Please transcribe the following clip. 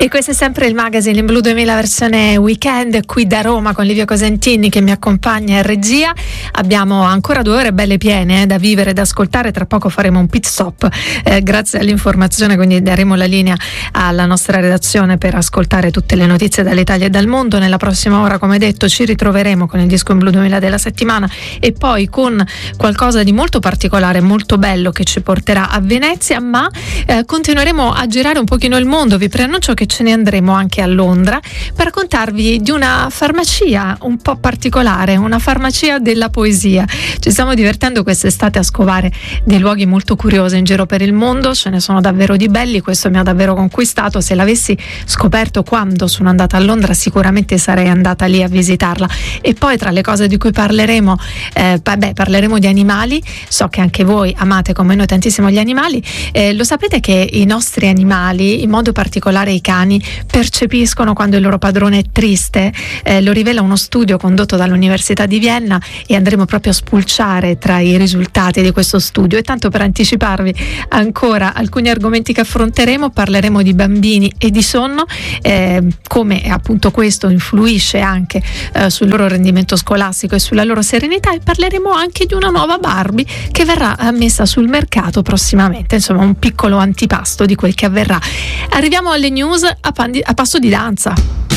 E questo è sempre il magazine in blu 2000 versione weekend, qui da Roma con Livio Cosentini che mi accompagna in regia. Abbiamo ancora 2 ore belle piene da vivere, da ascoltare. Tra poco faremo un pit stop grazie all'informazione, quindi daremo la linea alla nostra redazione per ascoltare tutte le notizie dall'Italia e dal mondo. Nella prossima ora, come detto, ci ritroveremo con il disco in blu 2000 della settimana e poi con qualcosa di molto particolare, molto bello che ci porterà a Venezia, ma continueremo a girare un pochino il mondo. Vi preannuncio che ce ne andremo anche a Londra per raccontarvi di una farmacia un po' particolare, una farmacia della poesia. Ci stiamo divertendo quest'estate a scovare dei luoghi molto curiosi in giro per il mondo, ce ne sono davvero di belli, questo mi ha davvero conquistato. Se l'avessi scoperto quando sono andata a Londra sicuramente sarei andata lì a visitarla. E poi tra le cose di cui parleremo, parleremo di animali. So che anche voi amate come noi tantissimo gli animali. Lo sapete che i nostri animali, in modo particolare i cani, percepiscono quando il loro padrone è triste? Lo rivela uno studio condotto dall'Università di Vienna e andremo proprio a spulciare tra i risultati di questo studio. E tanto per anticiparvi ancora alcuni argomenti che affronteremo, parleremo di bambini e di sonno, come appunto questo influisce anche sul loro rendimento scolastico e sulla loro serenità, e parleremo anche di una nuova Barbie che verrà messa sul mercato prossimamente, insomma un piccolo antipasto di quel che avverrà. Arriviamo alle news a passo di danza.